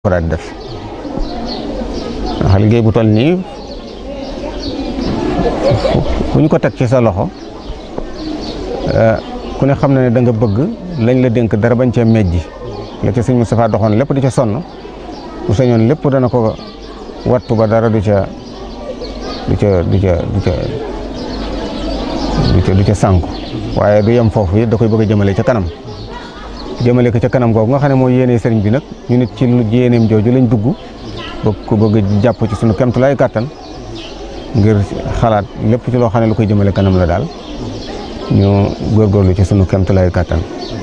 ko daan def ndax liggéey bu toll nii bu ñu ko teg ci sa loxo ku ne xam na ne da nga bëgg lañ la dénk dara bañ cee mejji la ca sëñ Moustapha doxoon lépp di ca sonn bu sañoon lépp dana ko wattu ba dara du ca sànku waaye du yem foofu it da koy bëgg a jëmale ca kanam jëmale ko ca kanam googu nga xam ne mooy yéene sëriñ bi nag ñu nit ci lu yéeneem jooju lañ dugg bëgg jàpp ci sunu kemtulaay kàttan ngir xalaat lépp ci loo xam ne lu koy jëmale kanam la daal ñu góorgóorlu ci sunu kemtulaay kàttan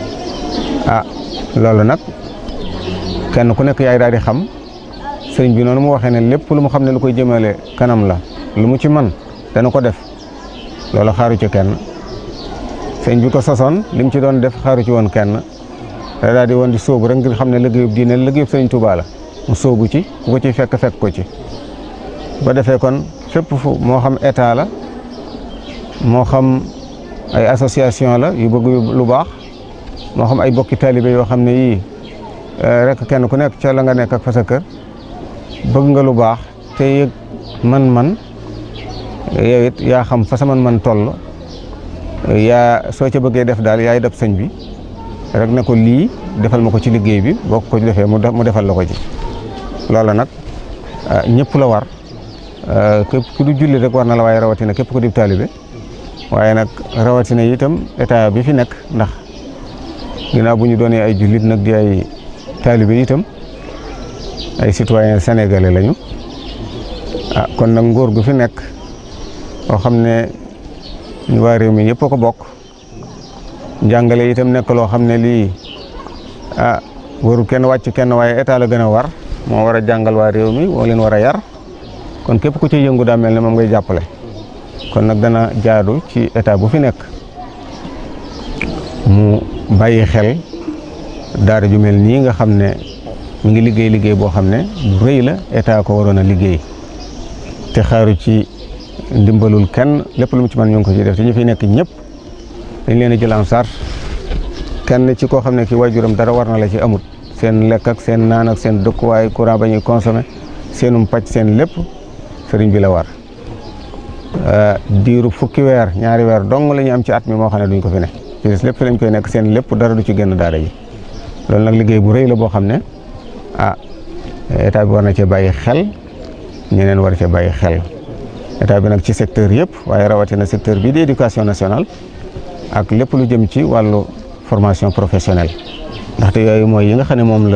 loolu nag kenn ku nekk yaay daal di xam sëriñ bi noonu mu waxee ne lépp lu mu xam ne lu koy jëmale kanam la lu mu ci man dana ko def loolu xaaru ci kenn sëriñ bi ko sosoon li mu ci doon def xaaru ci woon kenn da daal di woon di sóobu rek ngir xam ne liggéeyub diine liggéeyub sëriñ Tuubaa la mu sóobu ci ku ko ci fekk ko ci ba defee kon fépp fu moo xam état la moo xam ay association la yu bëgg lu baax moo xam ay bokki taalibe yoo xam ne yii rek kenn ku nekk ca la nga nekk ak fa sa kër bëgg nga lu baax te yëg man yow it yaa xam fa sa man toll yaa soo ca bëggee def daal yaay def sëñ bi rek ne ko lii defal ma ko ci liggéey bi boo ko defee mu defal la ko ci loola nag ñëpp la war képp ku du julli rek war na la waaye rawatina képp ku di taalibe waaye nag rawatina itam état bi fi nekk ndax ginnaaw bu ñu doonee ay jullit nag di ay taalibe itam ay citoyen sénégalais lañu kon nag nguur gu fi nekk boo xam ne ñu waa réew mi yëpp a ko bokk njàngale itam nekk loo xam ne lii waru kenn wàcc kenn waaye état la gën a war moo war a jàngal waa réew mi moo leen war a yar kon képp ku ci yëngu daa mel ne moom ngay jàppale kon nag dana jaadu ci état bu fi nekk mu bàyyi xel daara ju mel nii nga xam ne mu ngi liggéey boo xam ne bu rëy la état ko waroon a liggéey te xaaru ci ndimbalul kenn lépp lu mu ci mën ñu ngi ko ci def te ñu fi nekk ñëpp dañ leen a jël en charge kenn ci koo xam ne ki waajuram dara war na la ci amut seen lekk ak seen naan ak seen dëkkuwaay courant ba ñuy consommé seenum pàcc seen lépp sëriñ bi la war diiru fukki weer ñaari weer dong la ñu am ci at mi moo xam ne duñ ko fi ne ci lépp fi lañ koy nekk seen lépp dara du ci génn daara ji loolu nag liggéey bu rëy la boo xam ne état bi war na cee bàyyi xel ñeneen war cee bàyyi xel état bi nag ci secteur yëpp waaye rawatina secteur bii di éducation nationale ak lépp lu jëm ci wàllu formation professionnelle ndaxte yooyu mooy yi nga xam ne moom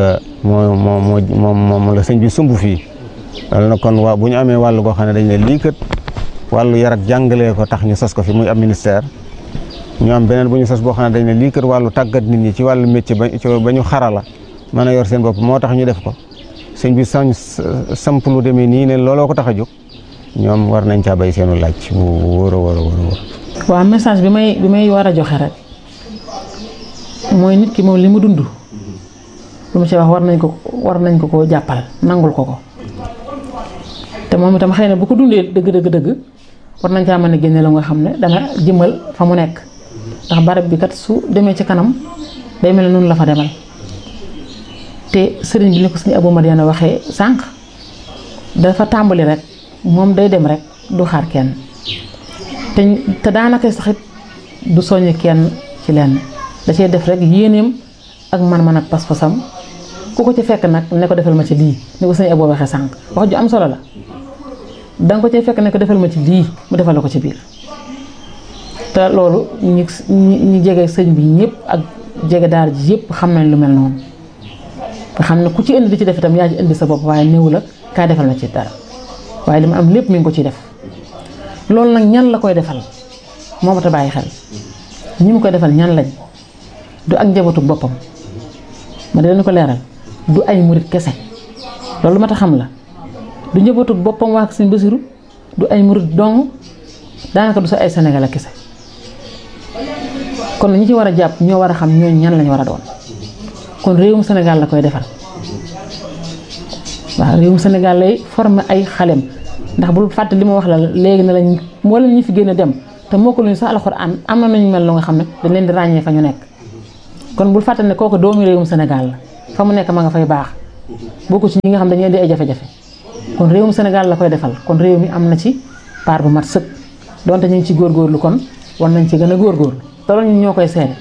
la sëñ bi sumb fii loolu nag kon bu ñu amee wàllu goo xam ne dañ ne lii kat wàllu yar ak jàngalee ko tax ñu sos ko fi muy am ministère ñu am beneen bu ñu sos boo xam ne dañ ne lii kat wàllu tàggat nit ñi ci wàllu métier ba ñu xarala mën a yor seen bopp moo tax ñu def ko sëñ bi samp lu demee nii ne looloo ko tax a jóg ñoom war nañ caa bay seenu laaj bu wóor a wóor a wóor. waaw message bi may war a joxe rek mooy nit ki moom li mu dund lu mu ci wax war nañ ko koo jàppal nangul ko te moom itam xëy na bu ko dundee dëgg war nañ caa mën a génne la nga xam ne dana jëmal fa mu nekk ndax barab bi kat su demee ci kanam day mel ne noonu la fa demal te sëriñ bi ni ko sëriñ Abou Madiana waxee sànq dafa tàmbali rek moom day dem rek du xaar kenn te daanaka saxit du soññ kenn ci lenn da cee def rek yéeneem ak man-man ak pas-pasam ku ko ci fekk nag ne ko defal ma ci lii ni ko sëriñ Abou waxee sànq wax ju am solo la danga ko cee fekk ne ko defal ma ci lii mu defal la ko ci biir te loolu ñi jege sëñ bi ñëpp ak jege daara ji yëpp xam nañ lu mel noonu nga xam ne ku ci indi di ci def itam yaa ci indi sa bopp waaye néew la kaa defal ma ci dara waaye li ma am lépp mi ngi ko ciy def loolu nag ñan la koy defal moo mat a bàyyi xel ñi mu koy defal ñan lañ du ak njabootu boppam ma dina ko leeral du ay murit kese loolu mat a xam la du njabootu boppam waa Sëñ Basiru du ay murit dong daanaka du sa ay Sénégal kese kon ñi ci war a jàpp ñoo war a xam ñooñu ñan lañ war a doon kon réewum Sénégal la koy defal waaw réewum Sénégal lay former ay xalem ndax bul fàtte li ma wax la léegi ne lañ moo leen ñu fi génn dem te moo ko luñu sax alxuraan am na nañu mel lu nga xam ne dañ leen di ràññee fa ñu nekk kon bul fàtte ne kooku doomu réewum Sénégal la fa mu nekk ma nga fay baax bokku ci ñi nga xam dañuy di ay jafe-jafe kon réewum Sénégal la koy defal kon réew mi am na ci part bu mat sëkk donte ñu ngi ci góorgóorlu kon war nañ ci gën a góorgóorlu te loolu ñun ñoo koy seede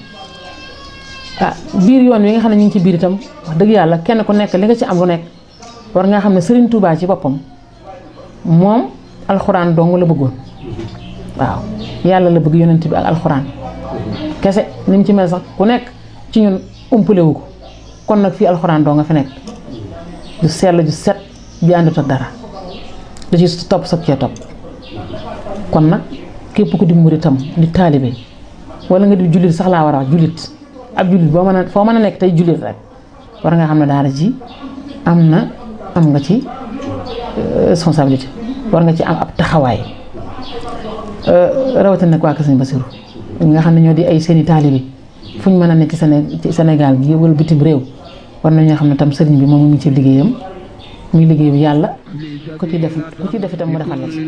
biir yoon wi nga xam ne ñu ngi ci biir itam wax dëgg yàlla kenn ku nekk li nga ci am lu nekk war nga xam ne Serigne Touba ci boppam moom alxuraan dong la bëggoon waaw yàlla la bëgg yonent bi ak alxuraan kese ni mu ci mel sax ku nekk ci ñun umpale wu ko kon nag fii alxuraan dong nga fi nekk du sell ju set ju àndut ak dara da ci topp sax cee topp kon nag képp ku di muritam di taalibe wala nga di jullit sax laa war a wax jullit ab jullit boo mën a foo mën a nekk tey jullit rek war nga xam ne daara ji am nga ci responsabilité war nga ci am ab taxawaay rawatina nag waa Kër Sëñ Basiru ñi nga xam ne ñoo di ay seeni taalibe fu ñu mën a nekk ci Sénégal gi wala bitim réew war nañoo xam ne tam sëriñ bi moom mu ngi ci liggéeyam muy liggéey bi yàlla ku ci def itam mu defal la ci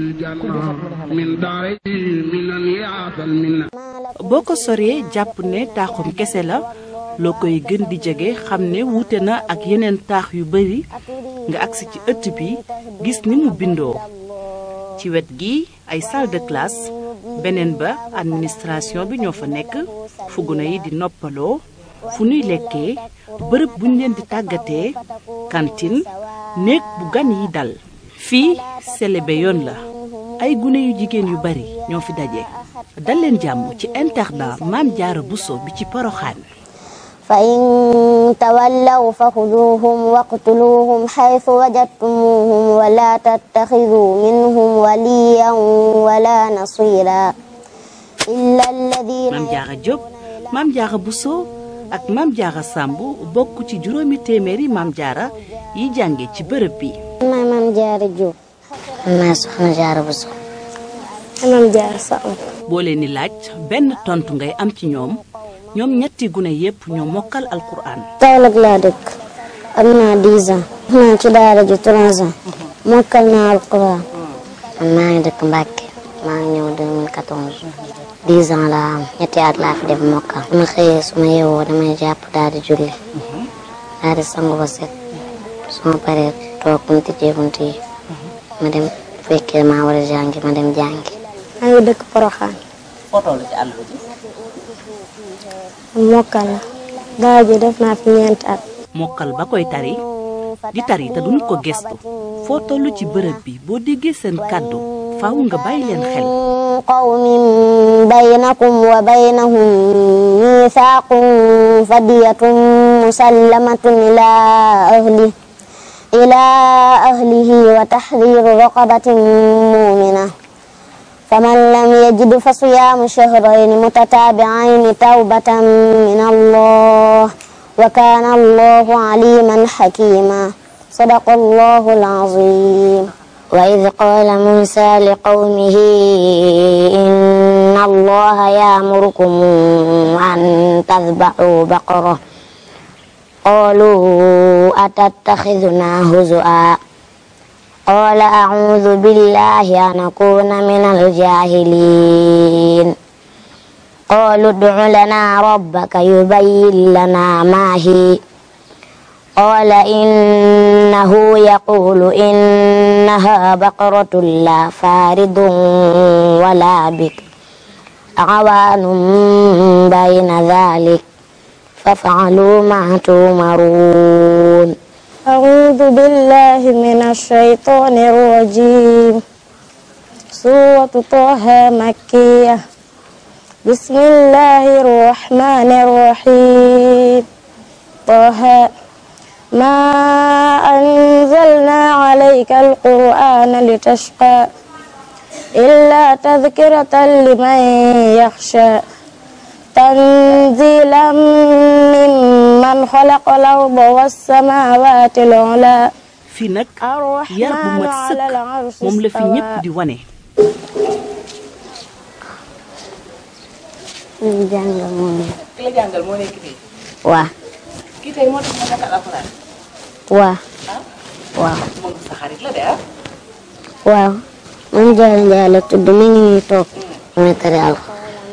boo ko soree jàpp ne taaxum kese la loo koy gën di jege xam ne wuute na ak yeneen taax yu bari nga agsi ci ëtt bi gis ni mu bindoo ci wet gi ay salle de classe beneen ba administration bi ñoo fa nekk fu gune yi di noppaloo fu nuy lekkee bërëb buñ leen di tàggatee cantine néeg bu gan yi dal fii selebe yoon la ay gune yu jigéen yu bari ñoo fi daje dal leen jàmm ci internat Maam Jaara Buso bi ci Poroxaan fa in tawallaw fa xuduuhum waqtuluuhum xaytu wajadtumuuhum wala tattaxiduu minhum waliyan wala nasira illa alladina Maam Jaara Jóob Maam Jaara Buso ak Maam Jaara Sàmb bokk ci juróomi téeméeri Maam Jaara yi jànge ci bërëb bi maay Maam Jaara Jóob maay Soxna Jaara Buso Maam Jaara Sàmb boo leen di laaj benn tontu ngay am ci ñoom ñetti gune yépp ñoo mokkal alquran. Kaolack laa dëkk am naa 10 ans. naa ci daara ji 3 ans. mokkal naa alquran. maa ngi dëkk Mbàkke maa ngi ñëw 2014. 10 ans laa am ñetti at laa fi def mokkal. su ma xëyee su ma yeewoo damay jàpp daal di julli. daal di sangu ba set. su ma paree toog bu ñu tijjee bunt yi. ma dem fekkee maa war a jàngi ma dem jàngi. maa ngi dëkk Poroxaan. foo toll ci àll bi. mokkal la daara ji def naa fi 4 at. mokkal ba koy tari di tari te duñu ko gestu foo toll ci bërëb bi boo déggee seen kàddu faaw nga bàyyi leen xel. qawmin baynakum wa baynahum miisaaqun fadiyatun musallamatun ilaa ahlihi wa tahriiru raqabatin mu'mina فمن لم يجد فصيام شهرين متتابعين توبة من الله وكان الله عليما حكيما صدق الله العظيم وإذ قال موسى لقومه إن الله يأمركم أن تذبحوا بقرة قالوا أتتخذنا هزؤا قال أعوذ بالله أن أكون من الجاهلين قالوا ادع لنا ربك يبين لنا ما هي قال إنه يقول إنها بقرة لا فارض ولا بكر عوان بين ذلك فافعلوا ما تؤمرون أعوذ بالله من الشيطان الرجيم سورة طه مكية بسم الله الرحمن الرحيم طه ما أنزلنا عليك القرآن لتشقى إلا تذكرة لمن يخشى تنزيلا ممن خلق الأرض والسماوات العلى fii nag yar bu mat sëkk moom la fi ñépp di wane. ki la jàngal moo nekk fii. waaw. kii tey moo tax nga mokkal alxuraan. waaw. waaw. moom sa xarit la de ah. waaw. man Jaara Njaay la tudd mi ngi nii toog. damay tari alxuraan.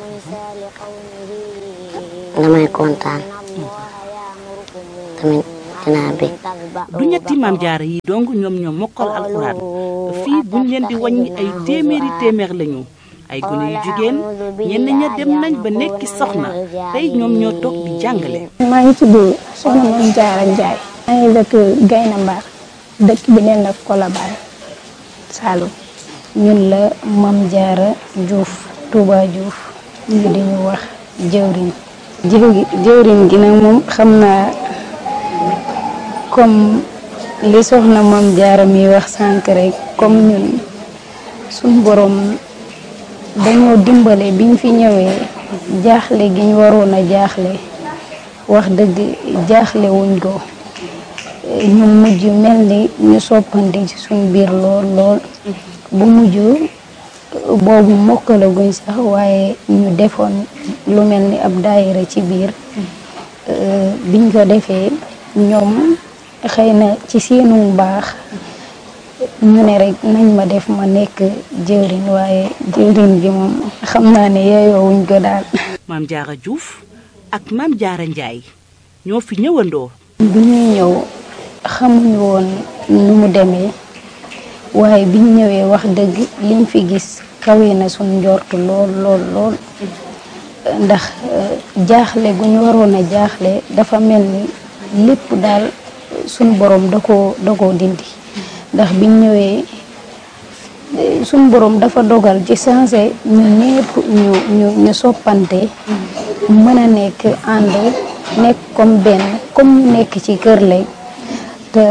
damay kontaan. tamit dinaa bég. du ñetti maam jaara yi dong ñoom ñoo mokkal alxuraan fii buñ leen di wàññi ay téeméer lañu ay gone yu jigéen ñenn ña dem nañ ba nekki soxna tey ñoom ñoo toog di jàngale. maa ngi tudd Soxna Mame Diarra Ndiaye. maa ngi dëkk Gayna Mbar dëkk bi neen la Colobane Saloum. ñun la Mame Diarra Diouf Touba Diouf ñu di ñu wax jëwriñ. jëwriñ gi nag moom xam naa comme li soxna Mame Diarra mi wax sànq rek comme ñun suñ borom dañoo dimbale biñ fi ñëwee jaaxle gi ñu waroon a jaaxle wax dëgg jaaxle wuñ ko ñu mujj mel ni ñu soppante ci suñ biir lool bu mujj boobu mokkalaguñ sax waaye ñu defoon lu mel ni ab daayira ci biir biñ ko defee ñoom xëy na ci seenu baax ñu ne rek nañ ma def ma nekk jëwriñ waaye jëwriñ gi moom xam naa ne yeyoowuñ ko daal. Mame Diarra Diouf ak Mame Diarra Ndiaye ñoo fi ñëwandoo. bi ñuy ñëw xamuñu woon nu mu demee waaye biñ ñëwee wax dëgg liñ fi gis kawe na suñ njortu lool ndax jaaxle gu ñu waroon a jaaxle dafa mel ni lépp daal suñ borom da koo dindi ndax biñ ñëwee suñ borom dafa dogal ci sensé ñu ñépp ñu soppante mën a nekk ànd nekk comme benn comme ñu nekk ci kër lay te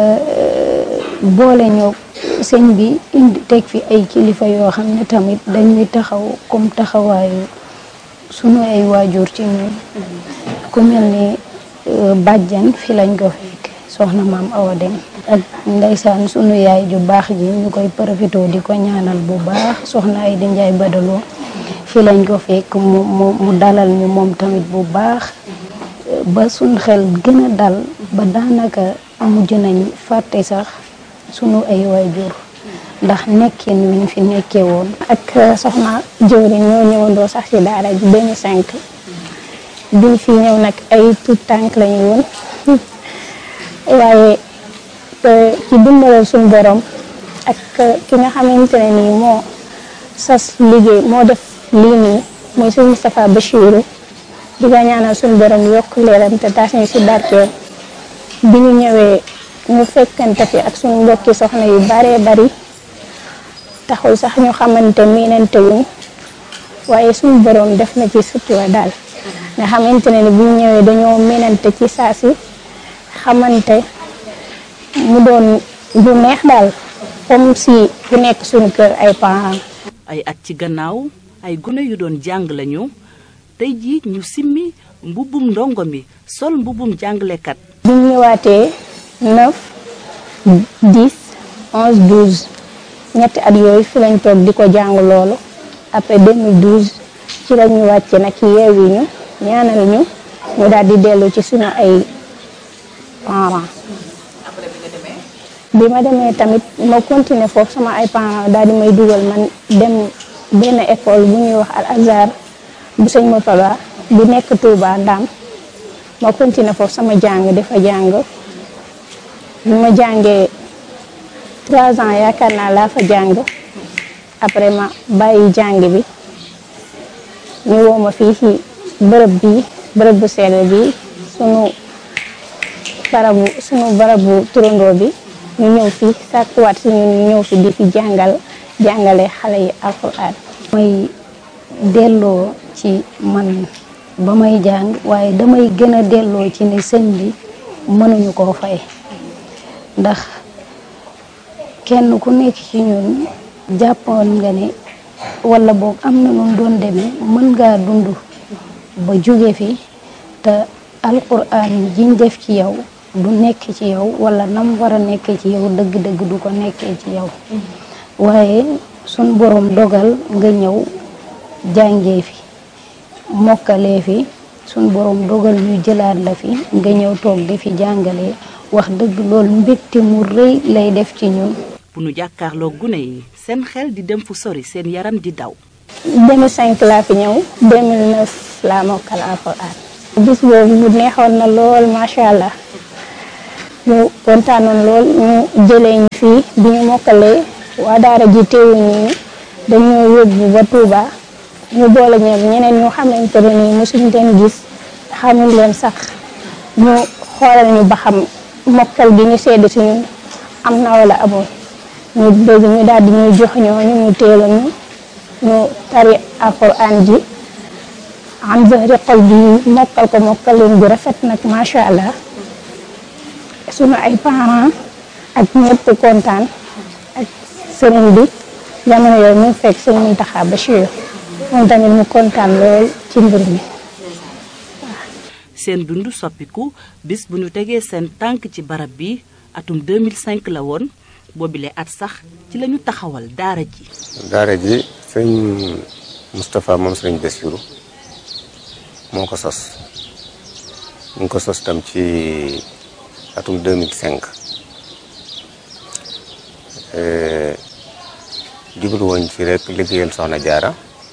boole ñoo sëñ bi indi teg fi ay kilifa yoo xam ne tamit dañuy taxaw comme taxawaayu sunu ay waajur ci ñun ku mel ni bàjjan fi lañ ko fekk soxna maam Awa Dem ak ndeysaan sunu yaay ju baax ji ñu koy profité di ko ñaanal bu baax soxna ay di Njaay Badaloo fi lañ ko fekk mu dalal ñu moom tamit bu baax ba suñ xel gën a dal ba daanaka mujj nañ fàtte sax sunu ay waajur ndax nekkin wiñ fi nekkee woon. ak soxna jëwriñ ñoo ñëwandoo sax ci daara ji 2005 biñ fi ñëw nag ay tout tànk lañu woon waaye ci dimbalal suñu borom ak ki nga xamante ne nii moo sas liggéey moo def lii nii mooy suñu Moustapha Bachirou di nga ñaanal suñu borom yokk leeram te taas ñu ci barkeel bi ñu ñëwee ñu fekkante fi ak suñu mbokki soxna yu baree bari taxul sax ñu xamante miinante wuñ waaye suñu borom def na ci sutura daal nga xamante ne ni bu ñu ñëwee dañoo miinante ci saa si xamante mu doon bu neex daal comme si ku nekk suñu kër ay parents. ay at ci gannaaw ay gune yu doon jàng lañu tey jii ñu simmi mbubbum ndongo mi sol mbubbum jàngalekat. bi ñu ñëwaatee 9 10 11 12 ñetti at yooyu fi lañ toog di ko jàng loolu après 2012 ci la ñu wàcce nag yeewi ñu ñaanal ñu daal di dellu ci suñu ay parents. bi ma demee tamit ma continuer foofu sama ay parents daal di may dugal man dem benn école bu ñuy wax Al Azhar bu sëñ Moutala bu nekk Touba Ndam ma continuer foofu sama jàng dafa jàng bi ma jàngee 3 ans yaakaar naa laa fa jàng après ma bàyyi jàng bi ñu woo ma fii ci bërëb bu sell bi sunu barabu turandoo bi ñu ñëw fi sàkkuwaat si ñun ñu ñëw fi di fi jàngale xale yi alxuraan. may delloo ci man ba may jàng waaye damay gën a delloo ci ne sëñ bi mënuñu koo fay ndax kenn ku nekk ci ñun jàppoon nga ne wala boog am na nun doon demee mën ngaa dund ba jóge fi te alxuraan jiñ def ci yow du nekk ci yow wala nam war a nekkee ci yow dëgg-dëgg du ko nekkee ci yow waaye sun borom dogal nga ñëw jàngee fi mokkalee fi sun borom dogal ñu jëlaat la fi nga ñëw toog di fi jàngalee wax dëgg loolu mbégte mu rëy lay def ci ñun. bu nu jàkkaarloo gune yi seen xel di dem fu sori seen yaram di daw. 2005 laa fi ñëw 2009 laa mokkal alxuraan bis boobu mu neexoon na lool macha allah ñu kontaanoon lool ñu jëlee ñu fii bi ñu mokkalee waa daara ji teewuñu ni dañoo yóbbu ba Touba ñu boole ñeneen ñu xamante ne nii mosuñ leen gis xamuñ leen sax ñu xoolal ñu ba xam mokkal gi ñu sedd si ñun am na wala amul ñu bëgg ñu daal di ñuy jox ñooñu ñu teel ñu tari alquran ji am zahri xol bi mokkal ko mokkalin bu rafet nag macha allah sunu ay parents ak ñëpp kontaan ak sëriñ bi jamono yooyu mu fekk sëñ Muntaxa Bachir moom tamit mu kontaan lool ci mbir mi. seen dund soppiku bis bu ñu tegee seen tànk ci barab bi atum 2005 la woon boobile at sax ci la ñu taxawal daara ji. daara ji sëñ Moustapha moom sëñ Bassirou moo ko sos ñu ngi ko sos tam ci atum 2005 jublu woon ci rek liggéeyal Soxna Jaara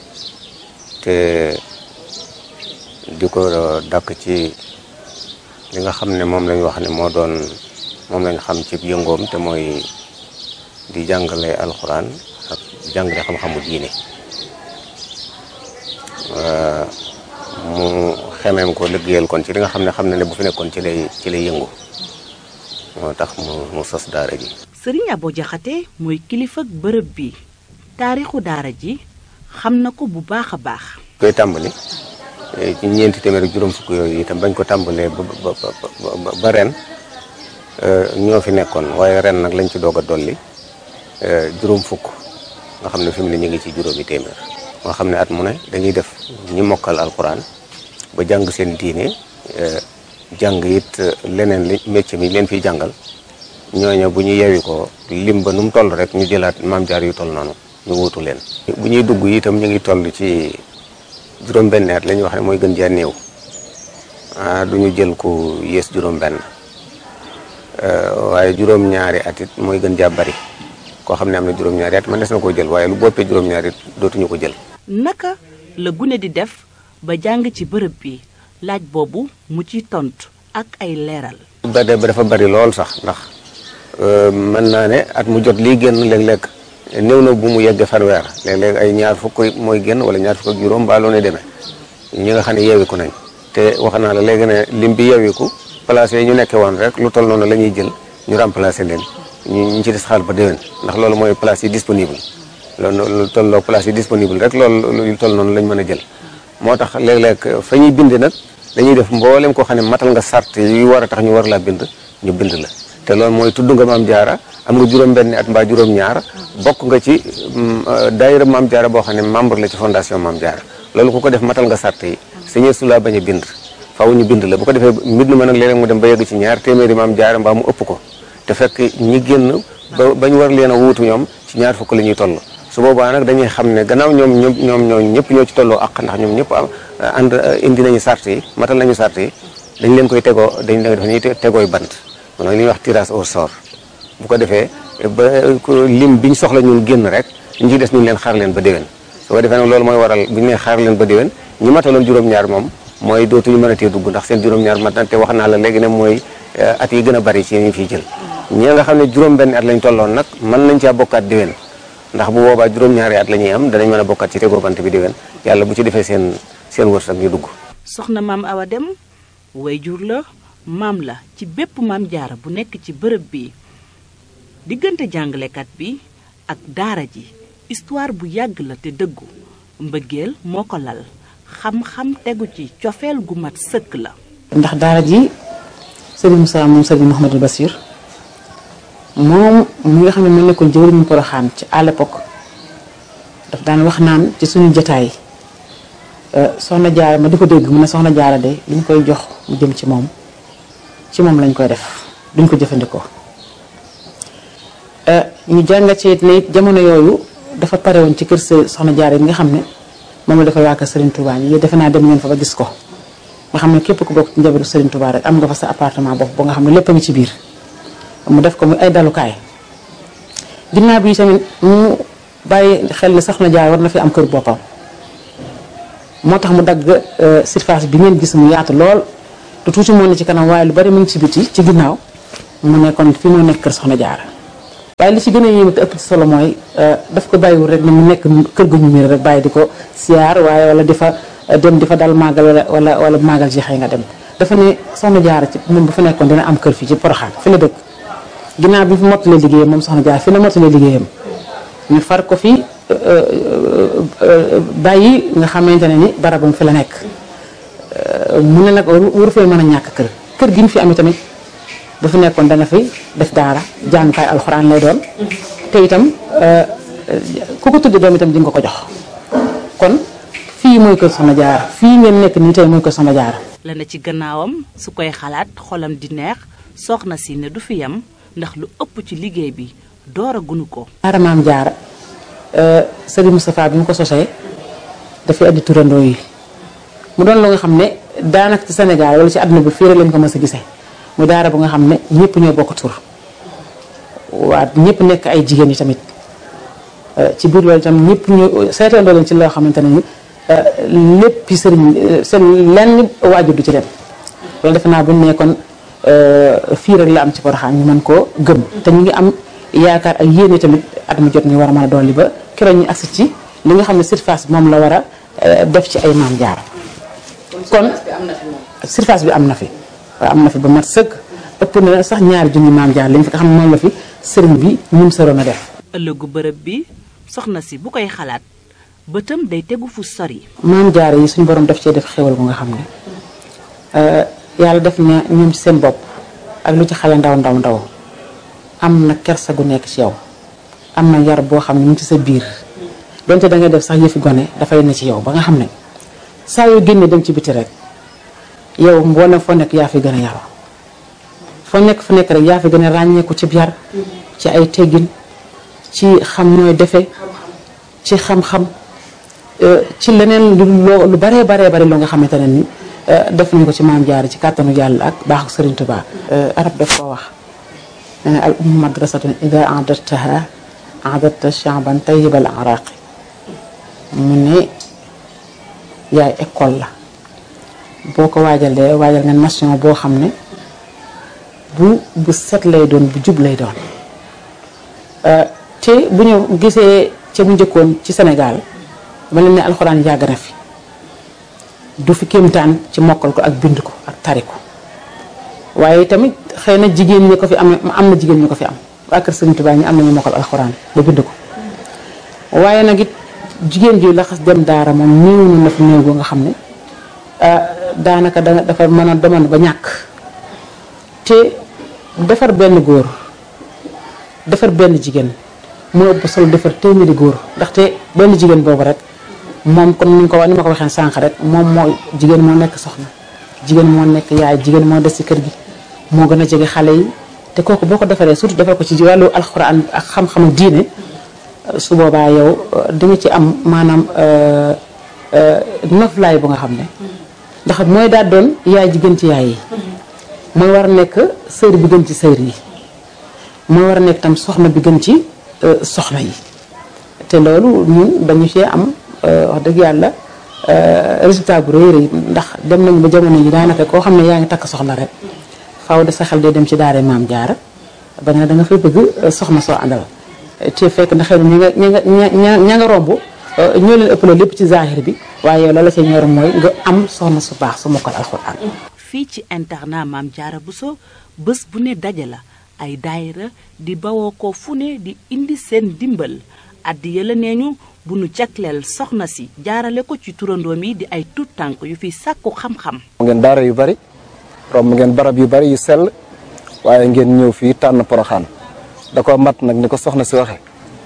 te di ko dàkk ci li nga xam ne moom lañ wax ne moom lañ xam ci yëngoom te mooy di jàngale alxuraan ak jàngale xam-xamu diine mu xemeem ko liggéeyal kon ci li nga xam ne bu fi nekkoon ci lay yëngu moo tax mu sos daara ji. Sëriñ Abo Jaxate mooy kilifa ak bërëb bi taarixu daara ji xam na ko bu baax a baax. koy tàmbali ci ñeenti téeméer ak juróom fukk yooyu itam bañ ko tàmbalee ba ren ñoo fi nekkoon waaye ren nag lañ ci doog a dolli juróom fukk nga xam ne fi mu ne ñu ngi ci juróomi téeméer. nga xam ne at mu ne dañuy def ñi mokkal alquran ba jàng seen diine jàng it leneen li métier mi leen fiy jàngal ñooñu bu ñu yewi ko lim ba nu mu toll rek ñu jëlaat maam jaar yu toll noonu ñu wuutu leen. bu ñuy dugg itam ñu ngi toll ci juróom-benn at la ñuy wax ne mooy gën jaa néew du ñu jël ko yées juróom-benn waaye juróom-ñaari at it mooy gën jaa bari koo xam ne am na juróom-ñaari at man des na koo jël waaye lu boppee juróom-ñaari it dootuñu ko jël. naka la gune di def ba jàng ci bërëb bi laaj boobu mu ciy tontu ak ay leeral. ba dafa bari lool sax ndax mën naa ne at mu jot lii génn léeg-léeg néew na bu mu yegg fanweer léeg-léeg ay ñaar fukk mooy génn wala ñaar fukk ak juróom mbaa loo ne demee ñi nga xam ne yeewiku nañ te wax naa la léegi ne lim bi yeewiku place yi ñu nekkee woon rek lu toll noonu la ñuy jël ñu remplacer leen ñu ci des xaal ba déwén ndax loolu mooy place yi disponible loolu lu tolloo place yi disponible rek loolu lu toll noonu lañ mën a jël moo tax léeg-léeg fa ñuy bind nag dañuy def mboolem koo xam ne matal nga sart yi war a tax ñu war laa bind ñu bind la te loolu mooy tudd nga maam jaara am nga juróom-benn at mbaa juróom-ñaar bokk nga ci daayira maam jaara boo xam ne membre la ci fondation maam jaara loolu ku ko def matal nga sart yi sañee su laa bañ a bind faaw ñu bind la bu ko defee mbind ma nag léeg-léeg mu dem ba yegg ci ñaar téeméeri maam jaara mbaa mu ëpp ko te fekk ñi génn ba ñu war leen a wuutu ñoom ci ñaar fukk la ñuy toll su boobaa nag dañuy xam ne gannaaw ñoom ñëpp ñoo ci tolloo ak ndax ñoom ñëpp ànd indi nañu sart yi matal nañu sart yi dañ leen koy tegoo dañ leen def ñuy tegooy bant mooy li ñuy wax tirage au sort bu ko defee ba lim biñ soxla ñun génn rek ñu ci des ñu leen xaar leen ba déwén su ko defee nag loolu mooy waral bu ñu nee xaar leen ba déwén ñi mataloon juróom-ñaar moom mooy dootuñu mën a tee dugg ndax seen juróom-ñaar mat na te wax naa la léegi ne mooy at yi gën a bari ci ñu fiy jël ñi nga xam ne juróom-benn at lañ tolloon nag mën nañ caa bokkaat déwén ndax bu boobaa juróom-ñaari at la ñuy am danañ mën a bokkaat ci tegoo bant bi déwén yàlla bu ci defee seen wërsëg ñu dugg. soxna maam Awa Dem wayjur la maam la ci bépp maam jaara bu nekk ci bërëb bi diggante jàngalekat bi ak daara ji histoire bu yàgg la te dëggu mbëggeel moo ko lal xam-xam tegu ci cofeel gu mat sëkk la. ndax daara ji Serigne Moussa moom Serigne Mouhamadou Bassir moom mi nga xam ne moo nekkoon jëwriñu Poroxaan ci à l'époque daf daan wax naan ci suñu jotaay soxna jaara ma di ko dégg mu ne soxna jaara de li ñu koy jox mu jëm ci moom lañ koy def duñ ko jëfandikoo ñu jàngat ci ne it jamono yooyu dafa pare woon ci kër soxna jaara yi nga xam ne moom la dafa waa kër Serigne Touba yi defe naa dem ngeen fa ba gis ko nga xam ne képp ku bokk ci njabootu Serigne Touba rek am nga fa sa appartement bopp ba nga xam ne lépp a ngi ci biir mu def ko muy ay dalukaay ginnaaw bi tamit mu bàyyi xel ne soxna jaara war na fi am kër boppam moo tax mu dagg surface bi ngeen gis mu yaatu lool te tuuti moo ne ci kanam waaye lu bari mu ngi ci biti ci ginnaaw mu ne kon fi mu nekk kër Soxna Jaara. waaye li ci gën a yéeme te ëpp ci solo mooy daf ko bàyyiwul rek ne mu nekk kër gu ñu miir rek bàyyi di ko siyaar waaye wala di fa dem di fa dal màggal wala màggal ji xëy nga dem dafa ne Soxna Jaara ci moom bu fa nekkoon dina am kër fii ci Porokhane fi la dëkk ginnaaw bi fi mottalee liggéeyam moom Soxna Jaara fi la mottalee liggéeyam ñu far ko fi bàyyi nga xamante ne ni barabam fi la nekk mu ne nag waru fee mën a ñàkk kër gi ñu fi amee tamit bu fi nekkoon dana fi def daara jàngukaay alxuraan lay doon te itam ku ko tuddi doom itam di nga ko jox kon fii mooy kër Soxna Jaara fii ngeen nekk nii tey mooy kër Soxna Jaara la na ci gannaawam su koy xalaat xolam di neex soxna si ne du fi yam ndax lu ëpp ci liggéey bi door a gunu ko daara Maam Jaara Sëriñ Moustapha bi mu ko sosee dafay andi turandoo yi mu doon lu nga xam ne daanaka ci Sénégal wala ci àdduna bi fii rek lañ ko mës a gisee mu daara bu nga xam ne ñëpp ñoo bokk tur waa ñëpp nekk ay jigéen yi tamit ci biir loolu itam ñëpp ñu seetandoo leen ci loo xamante ne ni lépp sëriñ seen lenn waajur du ci dem loolu defe naa bu ñu nekkoon fii rek la am ci Porokhane ñu mën koo gëm te ñu ngi am yaakaar ak yéene tamit at mu jot ñu war a mën a dolli ba keroog ñu agsi ci li nga xam ne surface bi moom la war a def ci ay Maam Jaara kon surface bi am na fi waaw am na fi ba mat sëkk ëpp na sax ñaari junni Maam Jaara lañ fi nga xam ne moom la fi sëriñ bi ñum saroon a def ëllëgu bërëb bi soxna si bu koy xalaat bëtam day tegu fu sori Maam Jaara yi suñu borom def cee def xéwal bu nga xam ne yàlla def na ñoom ci seen bopp ak lu ci xale ndaw am na kersa gu nekk ci yow am na yar boo xam ne mu ngi ci sa biir donte da ngay def sax yëfi gone dafay ne ci yow ba nga xam ne saa yoo génnee dem ci biti rek yow mboolem foo nekk yaa fi gën a yaroo foo nekk fu nekk rek yaa fi gën a ràññeeku ci yar ci ay teggin ci xam nooy defe ci xam-xam ci leneen lu baree loo nga xamante ne ni def nañu ko ci Maam Jaara ci kàttanu yàlla ak baaxu Sëriñ Tuubaa arab daf koo wax al ummu madrasatun ida a'dadtaha a'dadta sha'ban tayyibal araqi mu ne yaay école la boo ko waajalee waajal nga nation boo xam ne bu set lay doon bu jub lay doon te bu ñu gisee ca bu njëkkoon ci Sénégal ma leen ne alxuraan yàgg na fi du fi kéemtaan ci mokkal ko ak bind ko ak tari ko waaye tamit xëy na jigéen ñi ko fi am na jigéen ñi ko fi am waa kër Sëriñ Tuubaa ñi am nañu mokkal alxuraan ba bind ko waaye nag it jigéen ji la xas dem daara moom néew na fi néew boo nga xam ne daanaka dafa mën a demoon ba ñàkk te defar benn góor defar benn jigéen moo ëpp solo defar téeméeri góor ndaxte benn jigéen boobu rek moom comme ni ma ko waxee sànq rek moom moo jigéen moo nekk soxna jigéen moo nekk yaay jigéen moo des ci kër gi moo gën a jege xale yi te kooku boo ko defaree surtout defar ko ci wàllu alxuraan ak xam-xamu diine su boobaa yow di nga ci am maanaam noflaay bu nga xam ne ndax mooy daal doon yaay ji gën ci yaay yi mooy war a nekk sër bi gën ci sër yi mooy war a nekk tam soxna bi gën ci soxna yi te loolu ñun dañu cee am wax dëgg yàlla résultat bu rëy ndax dem nañu ba jamono yi daanaka koo xam ne yaa ngi takk soxna rek faaw de sa xel day dem ci daara Maam Jaara ba nga da nga fay bëgg soxna soo àndal te fekk na xëy na ña nga romb ñoo leen ëppaloo lépp ci zahir bi waaye yow la ca ñor mooy nga am soxna su baax su mokkal alxuraan. fii ci internat Maam Jaara Bousso bés bu ne daje la ay daayira di bawoo ko fu ne di indi seen dimbal addi yëla neeñu bu nu jagleel soxna si jaarale ko ci turandoom yi di ay tuut tànk yu fi sàkku xam-xam. ngeen daara yu bari romb ngeen barab yu bari yu sell waaye ngeen ñëw fii tànn Porokhane da ko mat nag ni ko soxna si waxe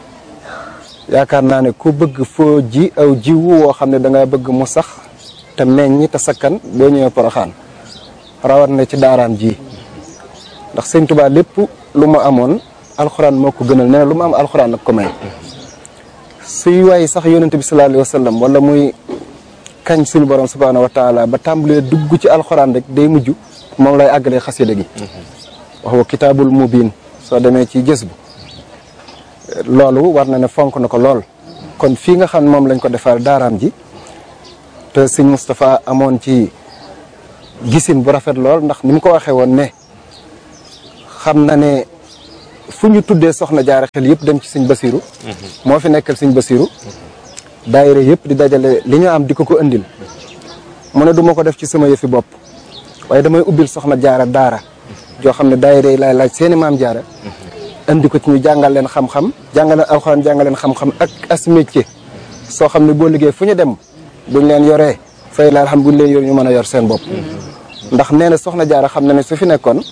yaakaar naa ne ku bëgg foo ji aw jiwu woo xam ne danga bëgg mu sax te meññ te sakkan boo ñëwee Porokhane rawat na ci daaraam ji ndax Sëñ Tuubaa lépp lu mu amoon alxuraan moo ko gënal nee na lu mu am alxuraan ak ko may suy waay sax yonent bi sallallahu alayhi wa sallam wala muy kañ suñu borom subhaanahu wa taala ba tàmbalee dugg ci alxuraan rek day mujj moom lay àggalee xasida gi wax wa kitaabul mubiin soo demee ci gës bu loolu war na ne fonk na ko lool kon fii nga xam ne moom lañ ko defal daaraam ji te sëñ Moustapha amoon ci gisin bu rafet lool ndax ni mu ko waxee woon ne xam na ne fu ñu tuddee soxna jaara xel yëpp dem ci sëñ Basiru moo fi nekkal sëñ Basiru daayira yëpp di dajale li ñu am di ko indil mu ne du ma ko def ci sama yëfi bopp waaye damay ubbil soxna jaara daara joo xam ne daayira yi laay laaj seeni maam jaara indi ko ci ñu jàngal leen xam-xam jàngal leen alxuraan jàngal leen xam-xam ak as métier soo xam ne boo liggéey fu ñu dem buñ leen yoree fay la xam buñ leen yor ñu mën a yor seen bopp ndax nee na soxna jaara xam na ne su fi nekkoon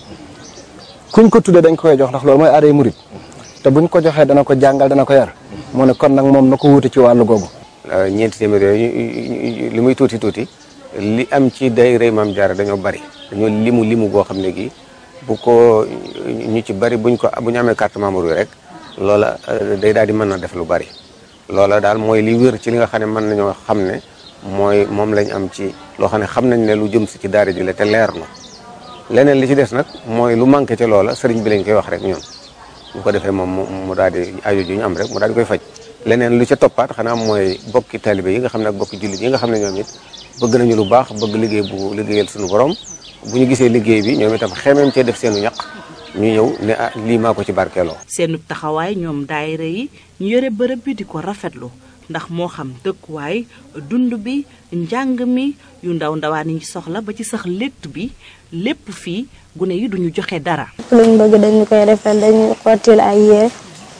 kuñ ko tuddee dañ ko koy jox ndax loolu mooy aaday murit te buñ ko joxee dana ko jàngal dana ko yar mu ne kon nag moom na ko wuute ci wàllu googu. ñeenti téeméer yooyu li muy tuuti tuuti li am ci daayira maam jaara dañoo bari dañoo limu goo xam ne gi bu ko ñu ci bari bu ñu amee carte membre yi rek loola day daal di mën na def lu bari loola daal mooy li wér ci li nga xam ne mën nañoo xam ne moom lañ am ci loo xam ne xam nañ ne lu jëm si ci daara ji la te leer na leneen li ci des nag mooy lu manqué ca loola sëriñ bi lañ koy wax rek ñun bu ko defee moom mu daal di aajo ju ñu am rek mu daal di koy faj leneen lu ca toppaat xanaa mooy bokki taalibe yi nga xam ne ak bokki jullit yi nga xam ne ñoom it bëgg nañu lu baax bëgg liggéey bu liggéeyal suñu borom bu ñu gisee liggéey bi ñoom itam xemeem cee def seenu ñaq ñu ñëw ne lii maa ko ci barkeeloo. seenu taxawaay ñoom daayira yi ñu yore bërëb bi di ko rafetlu ndax moo xam dëkkuwaay dund bi njàng mi yu ndawaan yi soxla ba ci sax létt bi lépp fii gune yi duñu joxe dara. luñ bëgg dañu koy defal dañuy xottil ay yére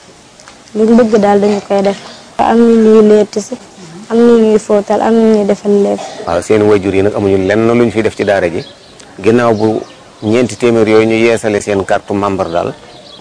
luñ bëgg daal dañu koy def. am na ñuy létt si am na ñuy fóotal am na ñuy defal lépp. waaw seen wayjur yi nag amuñu lenn luñ fi def ci daara ji ginnaaw bu ñeenti téeméer yooyu ñu yeesale seen carte membre daal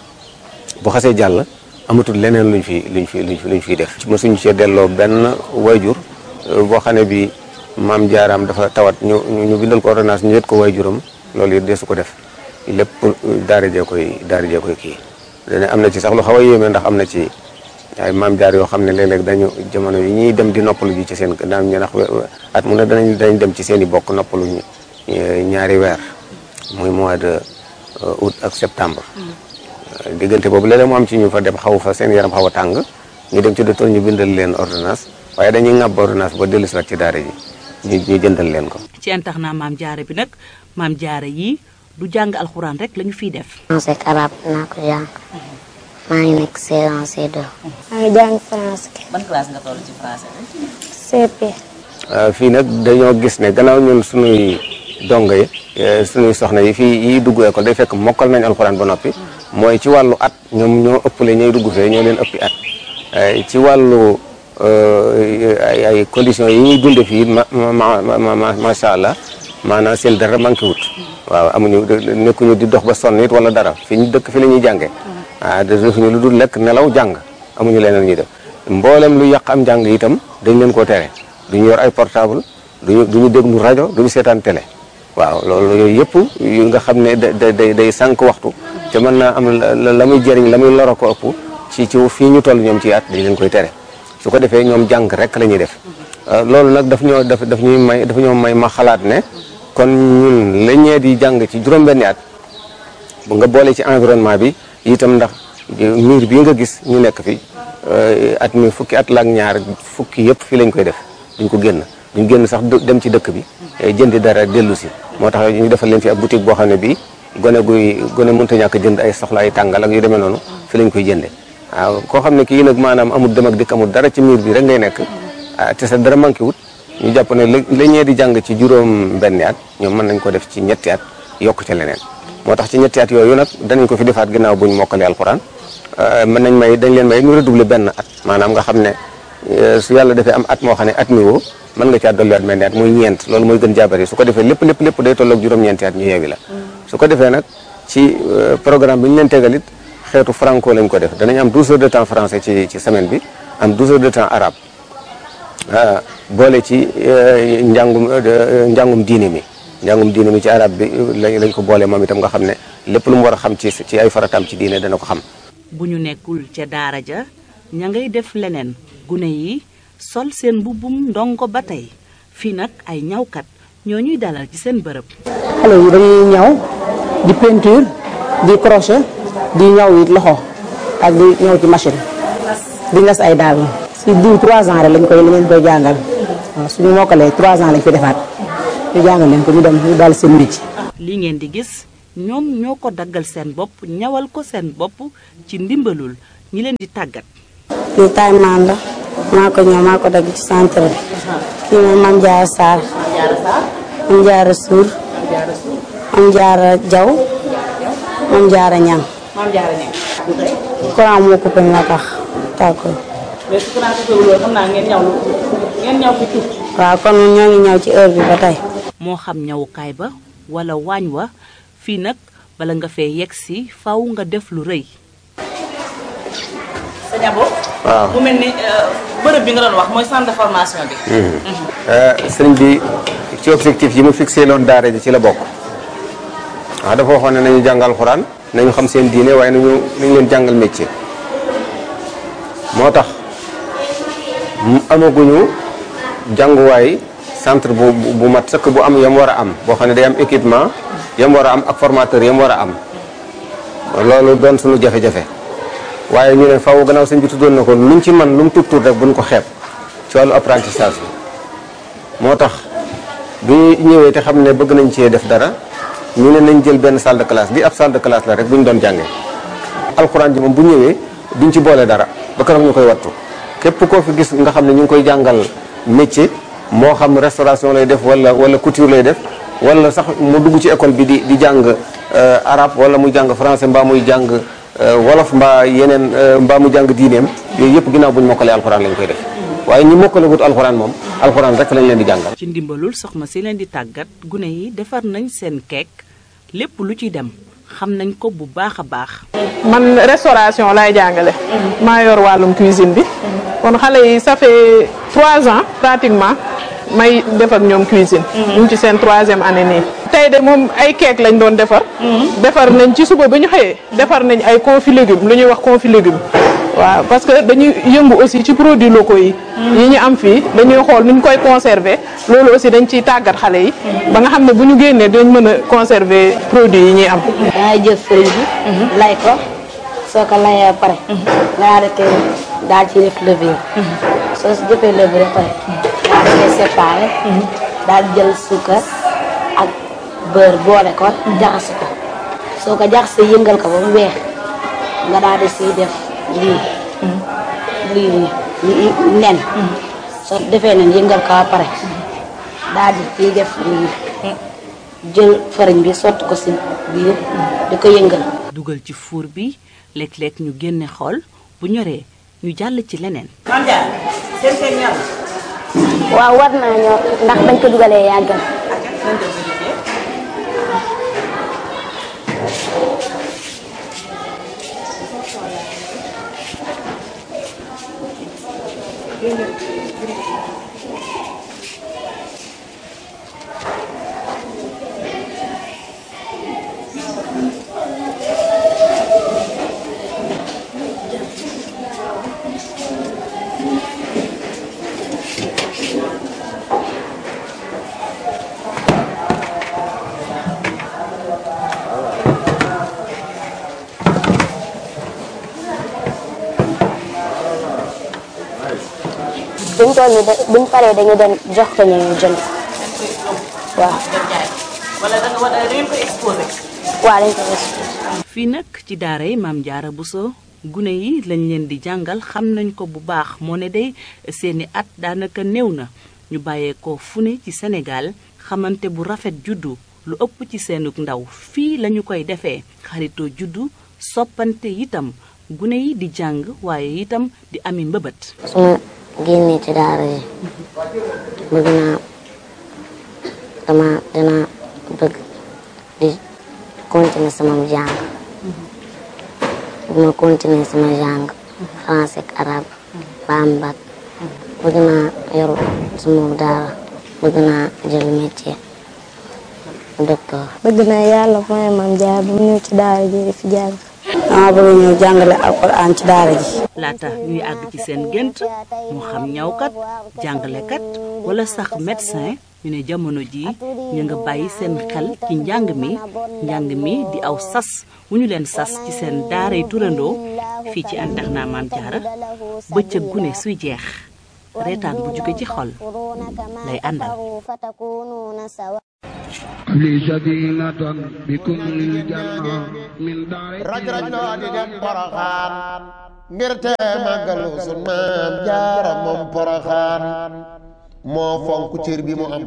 bu xasee jàll amatul leneen luñ fiy def. mësuñu cee delloo benn wayjur boo xam ne bi maam jaaraam dafa tawat ñu bindal ko ordonnance ñu wet ko wayjuram loolu it desu ko def lépp daara jee koy kii. dana am na ci sax lu xaw a yéeme ndax am na ci ay maam jaar yoo xam ne léeg-léeg dañu jamono yi ñuy dem di noppalu ji ci seen daan ñu ndax at mu ne dañ dem ci seen i bokk noppalu ñaari weer muy mois de août ak septembre. diggante boobu léeg-léeg mu am ci ñu fa dem xaw fa seen yaram xaw a tàng ñu dem ci docteur ñu bindal leen ordonnance waaye dañuy ŋàbb ordonnance ba dellu si waat ci daara ji ñu jëndal leen ko. ci internat maam jaara bi nag maam jaara yi du jàng alxuraan rek lañu fiy def. français ak arabe naa ko jàng maa ngi nekk C1 C2. maa ngi jàng français. ban classe nga toll ci français bi. CP. fii nag dañoo gis ne gannaaw ñun suñuy dongo yi suñuy soxna yi fii yi dugg école day fekk mokkal nañ alxuraan ba noppi mooy ci wàllu at ñoom ñoo ëppale ñooy dugg fee ñoo leen ëppi at ci wàllu ay conditions yi ñuy dunde fii macha allah maanaam seen dara manqué wut waaw amuñu nekkuñu di dox ba sonn it wala dara fi ñu dëkk fi la ñuy jàngee defuñu lu dul lekk nelaw jàng amuñu leneen ñuy def mboolem lu yàq am jàng itam dañ leen koo tere duñu yor ay portable duñu déglu rajo duñu seetaan télé waaw loolu yooyu yëpp yu nga xam ne day sànq waxtu te mën naa am la muy jëriñ la muy loro ko ëpp ci fii ñu toll ñoom ci at dañ leen koy tere su ko defee ñoom jàng rek la ñuy def loolu nag daf ñoo may ma xalaat ne kon ñun la ñee di jàng ci juróom-benni at bu nga boole ci environnement bi itam ndax miir bii nga gis ñu nekk fi at mi fukki at la ak ñaar fukki yëpp fii lañ koy def duñ ko génn sax dem ci dëkk bi jëndi dara dellu si moo tax ñu defal leen fi ab boutique boo xam ne bii gone mënta ñàkk jënd ay soxla ay tàngal ak yu demee noonu fi lañ koy jënde waaw koo xam ne kii nag maanaam amul dem ak dikk amul dara ci miir bi rek ngay nekk te sa dara manqué wut ñu jàpp ne la ñee di jàng ci juróom-benni at ñoom mën nañ ko def ci ñetti at yokk ca leneen moo tax ci ñetti at yooyu nag danañ ko fi defaat ginnaaw buñ mokkale alxuraan dañ leen may ñu redoubler benn at maanaam nga xam ne su yàlla defee am at moo xam ne at mi woo mën nga caa dolliwaat mel ni at muy ñeent loolu mooy gën jaabari su ko defee lépp day tolloog juróom-ñeenti at ñu yeewi la su ko defee nag ci programme bi ñu leen tegalit xeetu franco lañ ko def danañ am 12 heures de temps français ci semaine bi am 12 heures de temps arabe boole ci njàngum diine mi ci arabe bi lañ ko boole moom itam nga xam ne lépp lu mu war a xam ci ay farataam ci diine dana ko xam. bu ñu nekkul ca daara ja ña ngay def leneen gune yi sol seen mbubbum ndongo ba tey fii nag ay ñawkat ñoo ñuy dalal ci seen bërëb. xale yi dañuy ñaw di peinture di crochet di ñaw it loxo ak di ñaw ci machine di nas ay daal si diw 3 ans rek lañ koy jàngal waaw suñu mokkalee 3 ans lañ fi defaat ñu jàngal leen ko ñu dem ñu daal seen métier. li ngeen di gis ñoom ñoo ko daggal seen bopp ñawal ko seen bopp ci ndimbalul ñi leen di tàggat. lii tay maan la maa ko ñëw maa ko dagg ci centre bi. kii moom Mame Diarra Sarr. Mame Diarra Suur. Mame Diarra Jaw. Mame Diarra Ñang. courant moo coupé moo tax tàkkul. mais su courant coupé loolu xam naa ngeen ñaw fi tuuti. waaw kon ñoo ngi ñëw ci heure bi ba tey. moo xam ñawukaay ba wala waañ wa fii nag bala nga fee yegg si faw nga def lu rëy. sa ñabo. waaw mu mel ni bërëb bi nga doon wax mooy centre de formation bi. sëriñ bi ci objectif yi mu fixé loon daara ji ci la bokk. waaw dafa waxoon ne nañu jàngal xuraan nañu xam seen diine waaye nañu leen jàngal métier. moo tax amaguñu jànguwaay centre bu mat sëkk bu am yam war a am boo xam ne day am équipement yam war a am ak formateur yam war a am loolu doon suñu jafe-jafe waaye ñu ne faaw gannaaw sëñ bi tuddoon na ko luñ ci man lu mu tuut rek buñ ko xeeb ci wàllu apprentissage bi moo tax bi ñëwee te xam ne bëgg nañ cee def dara ñu ne nañ jël benn salle de classe bi ab salle de classe la rek bu ñu doon jàngee alxuraan ji moom bu ñëwee duñ ci boole dara ba keroog ñu koy wattu képp koo fi gis nga xam ne ñu ngi koy jàngal métier moo xam restauration lay def wala couture lay def wala sax mu dugg ci école bi di jàng arabe wala muy jàng français mbaa muy jàng wolof mbaa yeneen mbaa mu jàng diineem yooyu yëpp ginnaaw bu ñu mokkalee alxuraan lañ koy def waaye ñi mokkale wut alxuraan moom alxuraan rek lañ leen di jàngal. ci ndimbalul soxna si leen di tàggat gune yi defar nañ seen keek lépp lu ci dem xam nañ ko bu baax a baax. man restauration laay jàngale. maa yor wàllum cuisine bi. kon xale yi ça fait 3 ans pratiquement may def ak ñoom cuisine. ñu ngi ci seen 3e année nii. tey de moom ay keek lañ doon defar. defar nañ ci suba ba ñu xëyee. defar nañ ay confit légumes lu ñuy wax confit légumes. waaw parce que dañuy yëngu aussi ci produits locaux yi. yi ñu am fii dañuy xool nu ñu koy conserver loolu aussi dañ ciy tàggat xale yi. ba nga xam ne bu ñu génnee dañ mën a conserver produits yi ñuy am. dangay jël fëriñ bi. lay ko soo ko layee ba pare. nga arrêté daal ci def levure. soo si jëfee levure ba pare. daal di koy séparé. daal di jël suukar ak beurre boole ko jaxase ko soo ko jaxasee yëngal ko ba mu weex nga daal di siy def. lii nen soo defee nen yëngal ko ba pare daal di ciy def lii jël fariñ bi sotti ko si biir di ko yëngal. dugal ci four bi léeg-léeg ñu génne xool bu ñoree ñu jàll ci leneen. waaw war naa ñor ndax bañ ko dugalee yàggal. buñ toll nii buñ paree dañu dem jox ko ñu jënd waaw. wala da ngeen ko exposé. waaw dañ ko exposé. fii nag ci daara yi Mame Diarra Bousso gune yi lañ leen di jàngal xam nañ ko bu baax moo ne day seeni at daanaka néew na ñu bàyyeekoo fu ne ci Sénégal xamante bu rafet juddu lu ëpp ci seenug ndaw fii lañu koy defee xaritoo juddu soppante itam gune yi di jàng waaye itam di ami mbëbët. génnee ci daara yi bëgg naa dina bëgg di continuer sama jàng bu ma continuer sama jàng français ak arabe ba am bac bëgg naa yor sama daara bëgg naa jël métier docteur. bëgg naa yàlla mooy Mame Diarra bu mu ñëw ci daara ji di fi jàng. dama bëgg ñëw jàngale alxuraan ci daara ji. laata ñuy àgg ci seen gént moo xam ñawkat jàngalekat wala sax médecin ñu ne jamono jii ñu nga bàyyi seen xel ci njàng mi di aw sas wu ñu leen sas ci seen daaray turandoo fii ci internat Mame Diarra bëccëg gune suy jeex reetaan bu jóge ci xol lay àndal. li sadinatan bikum lil janna min daari raj loo di dem Poroxaan ngir te màggalu sun maam Jaara moom Poroxaan moo fonk cër bi mu am.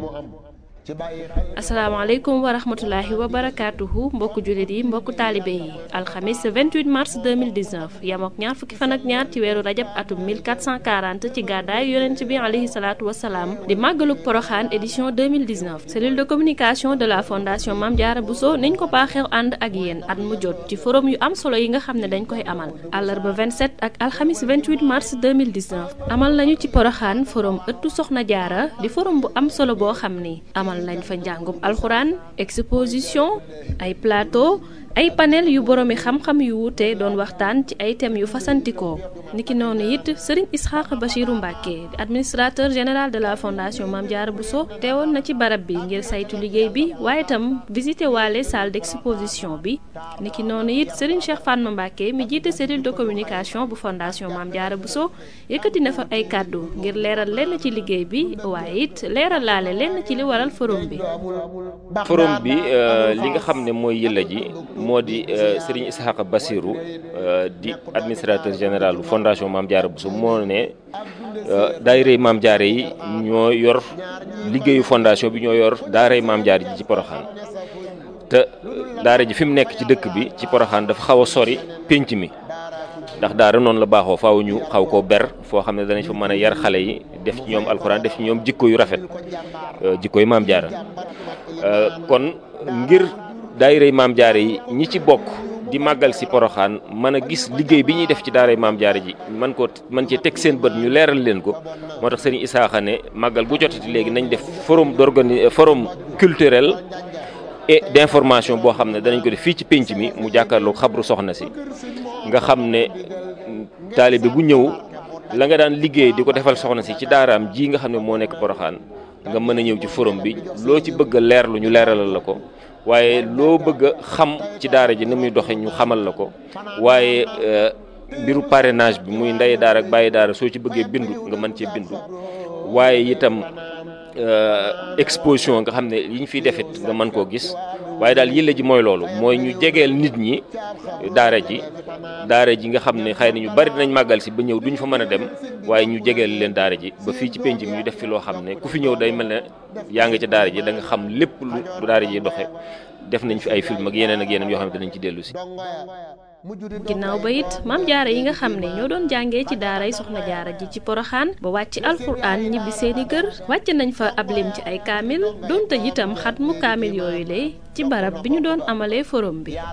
asalaamaaleykum wa rahmatulahi wa barakaatuhu mbokku jullit yi mbokku taalibe yi alxamis 28 mars 2019 yam ak ñaar fukki fan ak ñaar ci weeru rajab atum 1440 ci gàddaay yonent bi alayhi salaatu wasalaam di màggaluk poroxaan édition 2019 cellule de communication de la fondation Mame Diarra Bousso niñ ko baaxew ànd ak yéen at mu jot ci forum yu am solo yi nga xam ne dañ koy amal àllarba 27 ak alxamis 28 mars 2019 amal nañu ci poroxaan forum ëttu soxna jaara di forum bu am solo boo xam ni amal nañ fa njàngum alxuraan exposition ay plateau ay panel yu boroomi xam-xam yu wuute doon waxtaan ci ay thèmes yu fasantikoo niki noonu it Serigne Ishaq Bachirou Mbacké administrateur général de la fondation Mame Diarra Bousso teewoon na ci barab bi ngir saytu liggéey bi waaye itam visité waale salle d'exposition bi niki noonu it Serigne Cheikh Fatma Mbacké mi jiite cellule de communication bu fondation Mame Diarra Bousso yëkkati na fa ay kàddu ngir leeral lenn ci liggéey bi waaye it leeral laale lenn ci li waral forum bi. forum bi li nga xam ne mooy yëlla ji moo di Serigne Ishaq Bassirou di administrateur général bu fondation Mame Diarra Bousso moo ne daayira Mame Diarra yi ñoo yor liggéeyu fondation bi ñoo yor daaray Mame Diarra ji ci Poroxaan te daara ji fi mu nekk ci dëkk bi ci Poroxaan dafa xaw a sori pénc mi ndax daara noonu la baaxoo faaw ñu xaw koo ber foo xam ne danañ fa mën a yar xale yi def ci ñoom alxuraan def ci ñoom jikko yu rafet jikko yu Mame Diarra kon ngir daayira Mame Diarra yi ñi ci bokk di màggal si Poroxaan mën a gis liggéey bi ñuy def ci daaray Mame Diarra ji man cee teg seen bët ñu leeral leen ko moo tax Serigne Isaaxa ne màggal gu jotati léegi nañ def forum culturel et d'information boo xam ne danañ ko def fii ci pénc mi mu jàkkaarloog xabru soxna si nga xam ne taalibe bu ñëw la nga daan liggéey di ko defal soxna si ci daaraam ji nga xam ne moo nekk Poroxaan nga mën a ñëw ci forum bi loo ci bëgg a leerlu ñu leeralal la ko waaye loo bëgg a xam ci daara ji ni muy doxe ñu xamal la ko waaye mbiru parrainage bi muy ndey daara ak bàyyi daara soo ci bëggee bindu nga mën cee bindu waaye itam exposition nga xam ne yi ñu fiy defit nga mën koo gis waaye daal yëlla ji mooy loolu mooy ñu jegeel nit ñi daara ji nga xam ne xëy na ñu bari dinañ màggal si ba ñëw duñ fa mën a dem waaye ñu jegeel leen daara ji ba fii ci penc mi ñu def fi loo xam ne ku fi ñëw day mel ne yaa ngi ca daara ji da nga xam lépp lu daara ji doxe def nañ fi ay film ak yeneen yoo xam ne danañ ci dellu si. ginnaaw ba it Mame Diarra yi nga xam ne ñoo doon jàngee ci daaray Soxna Jaara ji ci Poroxaan ba wàcc alxuraan ñibbi seeni kër wàcc nañ fa ab lim ci ay kaamil doon tëj itam xatmu kaamil yooyu lay ci barab bi ñu doon amalee forum bi.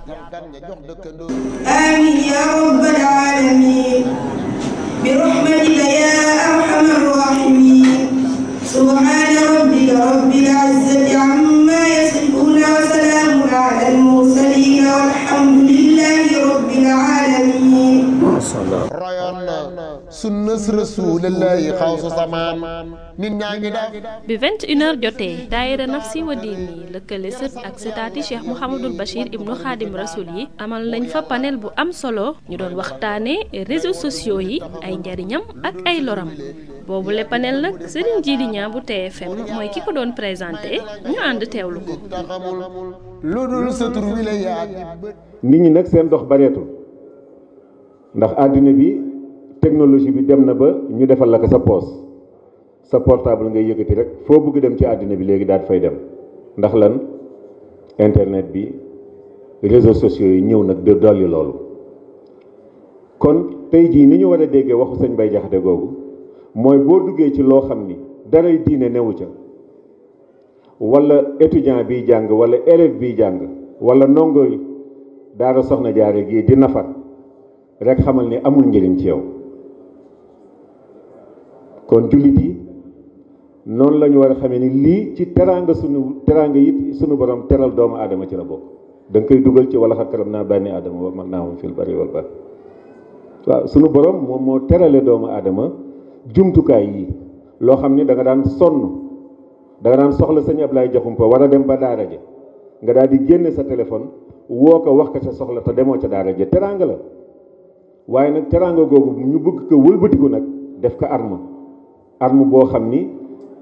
amiin yaa rabbal aalamiin bi rahmatika yaa arhamar raahimiin subhaana rabbika rabbil izzati ammaa yasifuun wa salaamun alal mursaliin walhamdulillaahi rabbil aalamiin. royoon na sunnas rasuulillaahi xawsu samaan nit ñaa ngi def bi 21h jotee daayira Nafsi wa Diini lëkkale sët ak sëtaati Cheikh Mouhamadul Bachir ibnu Xaadim Rasul yi amal nañ fa panel bu am solo ñu doon waxtaanee réseaux sociaux yi ay njariñam ak ay loram boobu le panel nag Serigne Djily Niang bu TFM mooy ki ko doon présenté ñu ànd teewlu ko. lu dul sa tur wi la yaat nit ñi nag seen dox bareetul ndax àddina bi technologie bi dem na ba ñu defal la ko sa poos sa portable ngay yëkkati rek foo bëgg dem ci àddina bi léegi daal fay dem ndax lan internet bi réseaux sociaux yi ñëw nag de dolli loolu kon tey jii ni ñu war a déggee waxu sëñ Bay Jaxate googu mooy boo duggee ci loo xam ni daray diine newu ca wala étudiant biy jàng wala élève biy jàng wala ndongo daara Soxna Jaara gii di nafar rek xamal ni amul njëriñ ci yow kon jullit yi noonu la ñu war a xamee ni lii ci teraanga yi sunu borom teral doomu aadama ci la bokk da nga koy dugal ci wala xat karam naa bànni aadama wa man naa moom fil bari wal bahri waaw sunu borom moom moo terale doomu aadama jumtukaay yi loo xam ni da nga daan sonn da nga daan soxla sëñ Ablaye Jaxumpa war a dem ba daara ja nga daal di génne sa téléphone woo ko wax ko sa soxla te demoo ca daara ja teraanga la waaye nag teraanga googu ñu bëgg ko wëlbatiku nag def ko arme boo xam ni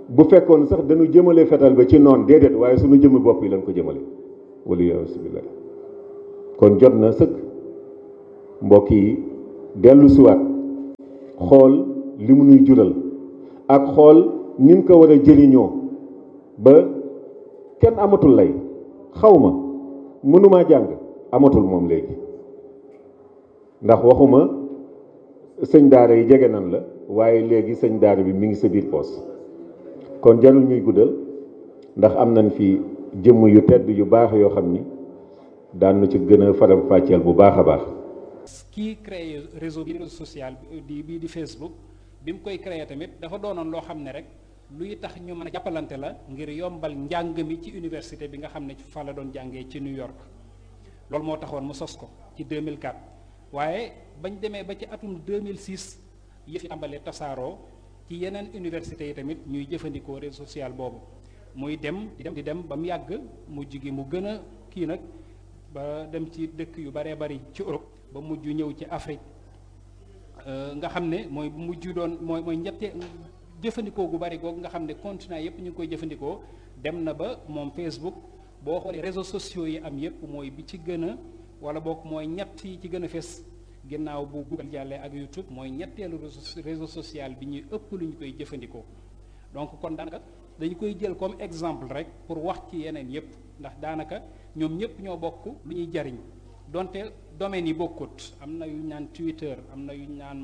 bu fekkoon sax dañu jëmale fetal ba ci noon déedéet waaye suñu jëmmi bopp yi lañ ko jëmale wala yasubillah. kon jot na sëkk mbokk yi dellu siwaat xool li mu nuy jural ak xool ni mu ko war a jëriñoo ba kenn amatul lay xawma mënumaa jàng amatul moom léegi ndax waxuma sëñ daara yi jege nan la waaye léegi sëñ daara bi mi ngi sa biir poos kon jarul ñuy guddal ndax am nañ fi jëmm yu tedd yu baax yoo xam ni daan na ci gën a faram fàcceel bu baax a baax. kii créé réseau social bii di Facebook bi mu koy créé tamit dafa doonoon loo xam ne rek luy tax ñu mën a jàppalante la ngir yombal njàng mi ci université bi nga xam ne fa la doon jàngee ci New York. loolu moo taxoon mu sos ko ci 2004 waaye bañ demee ba ci atum 2006 yëf yi tàmbalee tasaaroo ci yeneen université yi tamit ñuy jëfandikoo réseau social boobu muy dem di dem ba mu yàgg mujj gi mu gën a kii nag ba dem ci dëkk yu baree bari ci Europe ba mujj ñëw ci Afrique nga xam ne mooy mujj doon mooy ñette jëfandikoo gu bari googu nga xam ne continent yépp ñu ngi koy jëfandikoo dem na ba moom Facebook boo xoolee réseaux sociaux yi am yépp mooy bi ci gën a wala boog mooy ñett yi ci gën a fes ginnaaw bu Google jàllee ak YouTube mooy ñetteelu réseau social bi ñuy ëpp lu ñu koy jëfandikoo donc kon daanaka dañu koy jël comme exemple rek pour wax ci yeneen yépp ndax daanaka ñoom ñëpp ñoo bokk lu ñuy jariñ donte domaines yi bokkut am na yu ñu naan Twitter am na yu ñu naan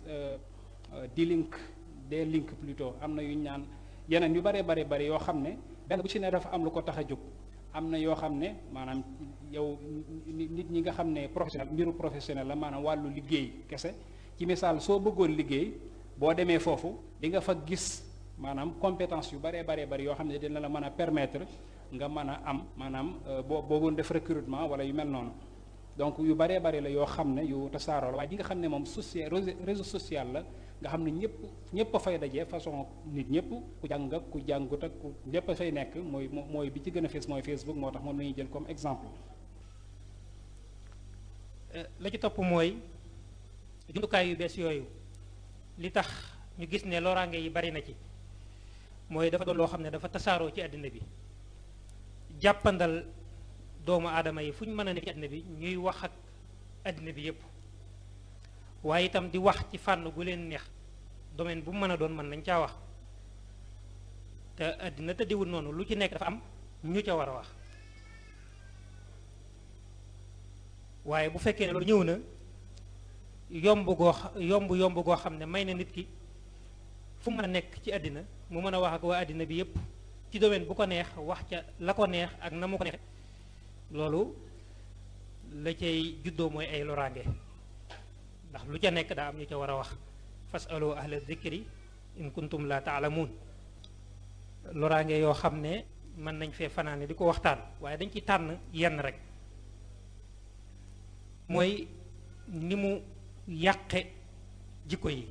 D-Link plutôt am na yu ñu naan yeneen yu bare bari yoo xam ne benn bu ci ne dafa am lu ko tax a jóg am na yoo xam ne maanaam yow nit ñi nga xam ne professionnel mbiru professionnel la maanaam wàllu liggéey kese ci misaal soo bëggoon liggéey boo demee foofu di nga fa gis maanaam compétence yu bare bari yoo xam ne dina la mën a permettre nga mën a am maanaam boo bëggoon def recrutement wala yu mel noonu donc yu baree bari la yoo xam ne yu tasaaroo la waaye di nga xam ne moom réseau social la nga xam ne ñëpp a fay dajee façon nit ñëpp ku jàng ak ku jàngut ak ku ñëpp a fay nekk mooy bi ci gën a fees mooy Facebook moo tax moom la ñuy jël comme exemple. la ci topp mooy jumtukaay yu bees yooyu li tax ñu gis ne loraange yi bari na ci mooy dafa doon loo xam ne dafa tasaaroo ci àddina bi jàppandal doomu aadama yi fu ñu mën a nekk ci àddina bi ñuy wax ak àddina bi yépp waaye itam di wax ci fànn gu leen neex domaine bu mu mën a doon mën nañ caa wax te àddina tëddiwul noonu lu ci nekk dafa am ñu ca war a wax waaye bu fekkee ne loolu ñëw na yomb goo xam ne may na nit ki fu mu mën a nekk ci àddina mu mën a wax ak waa àddina bi yépp ci domaine bu ko neex wax ca la ko neex ak na mu ko neexe loolu la cay juddoo mooy ay loraange ndax lu ca nekk daa am ñu ca war a wax fasalu ahla zikri in kuntum la taalamuun loraange yoo xam ne mën nañ fee fanaane di ko waxtaan waaye dañ ci tànn yenn rek mooy ni mu yàqe jikko yi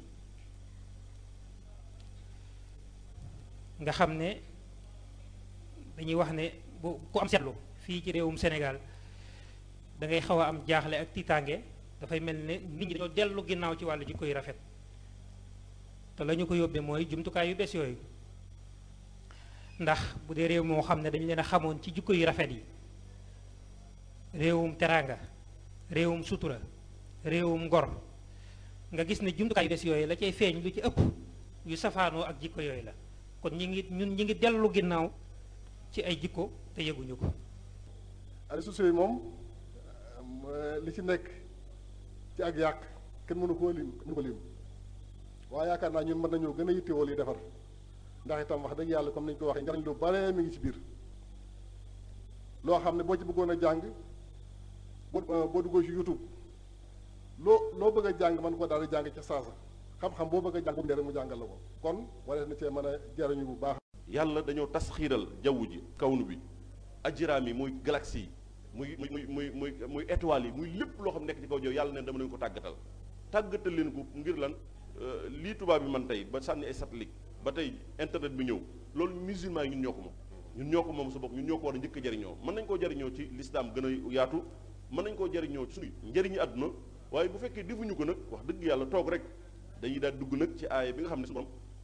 nga xam ne dañuy wax ne bu ku am seetlu fii ci réewum Sénégal da ngay xaw a am jaaxle ak tiitaange dafay mel ne nit ñi dañoo dellu ginnaaw ci wàllu jikko yu rafet te la ñu ko yóbbee mooy jumtukaay yu bees yooyu ndax bu dee réew moo xam ne dañu leen a xamoon ci jikko yu rafet yi réewum teraanga réewum sutura réewum ngor nga gis ne jumtukaay yu bees yooyu la cay feeñ lu ci ëpp yu safaanoo ak jikko yooyu la kon ñi ngi dellu ginnaaw ci ay jikko te yëguñu ko. réseaux sociaux yi moom li ci nekk ci ak yàq kenn mënu ko lim waaye yaakaar naa ñun mën nañoo gën a yittewoo li defar ndax itam wax dëgg yàlla comme nañu ko waxee njariñ lu bare mi ngi ci biir loo xam ne boo ci bëggoon a jàng boo duggoo ci YouTube loo bëgg a jàng mën ko daal di jàng ca saasa xam-xam boo bëgg a jàng bu rek mu jàngal la ko kon wala na cee mën a jariñu bu baax. yàlla dañoo tas xiiral jaww ji kawnu bi ajiraam yi muy galaxie yi muy étoiles yi muy lépp loo xam nekk ci kaw jaww yàlla neen dama leen ko tàggatal leen ko ngir lan lii tubaab bi man tey ba sànni ay satellite ba tey internet bi ñëw loolu musulman yi ñun ñoo ko moom sa bopp ñun ñoo ko war a njëkk a jariñoo mën nañ koo jariñoo ci lislaam gën a yaatu mën nañ koo jariñoo ci suñu njëriñu àdduna waaye bu fekkee defuñu ko nag wax dëgg yàlla toog rek dañuy daal dugg nag ci aaya bi nga xam ne su borom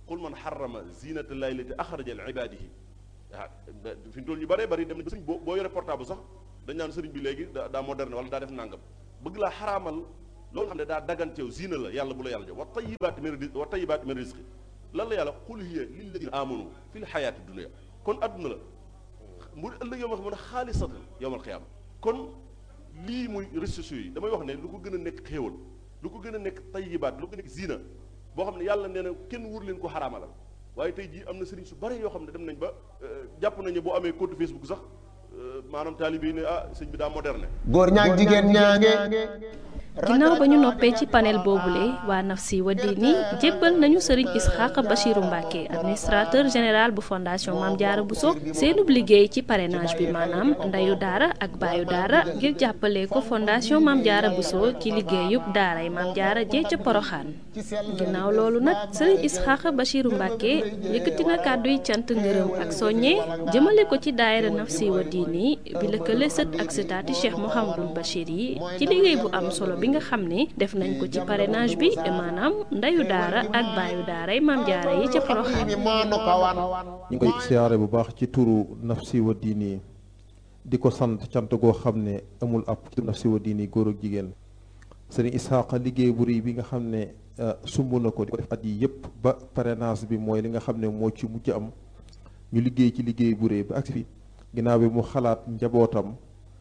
qul man xarama zinata llahi lati axraja li ibadihi fi mu toll ñu bëree bëri dem nañ ba sëriñ boo yore portable sax dañ naan sëriñ bi léegi daa moderne wala daa def nangam bëgg laa xaraamal loolu xam ne daa daganteew zina la yàlla bu la yàlla jox wa tayibaat min rizqi lan la yàlla qul hiya lilladina amanu fi l xayaati dunia kon adduna la mu ëllëg yow ma mën a xaalisatan yowmal qiyaama kon lii muy réseaux sociaux yi damay wax ne lu ko gën a nekk xéewal lu ko gën a nekk tayibaat lu ko nekk zina boo xam ne yàlla nee na kenn wur leen ko xaraamalal waaye tey jii am na sëriñ su bare yoo xam ne dem nañ ba jàpp nañu boo amee compte Facebook sax maanaam taalibe yi ne sëñ bi daa moderne. góor ñaag jigéen ñaange. ginnaaw ba ñu noppee ci panel boobule waa Nafsi wa Diini jébbal nañu Serigne Ishaqa Bachirou Mbacké administrateur général bu fondation Mame Diarra Bousso seenub liggéey ci parrainage bi maanaam ndeyu daara ak baayu daara ngir jàppale ko fondation Mame Diarra Bousso ci liggéeyub daaray Mame Diarra jee ca Poroxaan ginnaaw loolu nag Serigne Ishaqa Bachirou Mbacké yëkkati na kàdduy cant ngërëm ak soññe jëmale ko ci daayira Nafsi wa Diini bi lëkkale sët ak sëtaati Cheikh Mouhamadoul Bachir yi ci liggéey bu am solo bi nga xam ne def nañ ko ci parrainage bi maanaam ndeyu daara ak baayu daaray Mame Diarra yi ca Porokhane. ñu ngi koy siyaare bu baax ci turu Nafsi wa Diini di ko sant cant goo xam ne amul ab ci Nafsi wa Diini góor ak jigéen Serigne Ishaqa liggéey bu rëy bi nga xam ne sumb na ko di ko def at yi yëpp ba parrainage bi mooy li nga xam ne moo ci mujj am ñu liggéey ci liggéey bu rëy ba agsi fi ginnaaw bi mu xalaat njabootam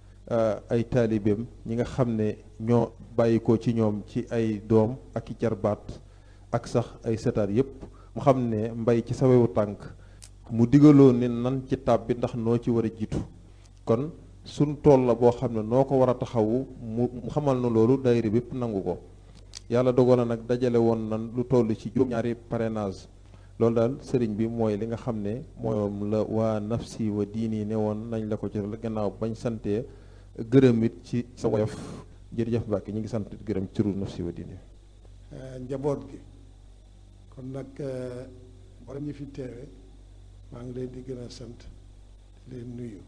ay taalibeem ñi nga xam ne ñoo bàyyi ko ci ñoom ci ay doom ak i jarbaat ak sax ay setaat yépp mu xam ne mbay ci sawewu tànk mu digaloo ne nan ci tàbbi ndax noo ci war a jiitu kon suñ tool la boo xam ne noo ko war a taxawu mu xamal na loolu daayira bépp nangu ko yàlla dogal na nag dajale woon nan lu toll ci juróom-ñaari parrainage loolu daal sëriñ bi mooy li nga xam ne moom la waa Nafsi wa Diini ne woon nañ la ko ci gannaaw bañ santee gërëm it ci sa woyof jërëjëf Mbacke ñu ngi sant gërëm ci turu Nafsi wa Diini njaboot gi kon nag borom ñi fi teewe maa ngi leen di gën a sant leen nuyu